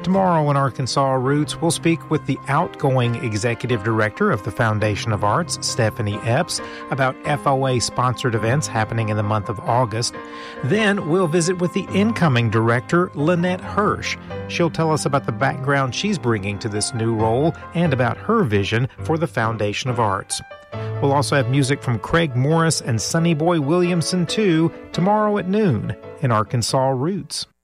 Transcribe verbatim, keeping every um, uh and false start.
Tomorrow in Arkansas Roots, we'll speak with the outgoing executive director of the Foundation of Arts, Stephanie Epps, about F O A-sponsored events happening in the month of August. Then we'll visit with the incoming director, Lynette Hirsch. She'll tell us about the background she's bringing to this new role and about her vision for the Foundation of Arts. We'll also have music from Craig Morris and Sonny Boy Williamson, too, tomorrow at noon in Arkansas Roots.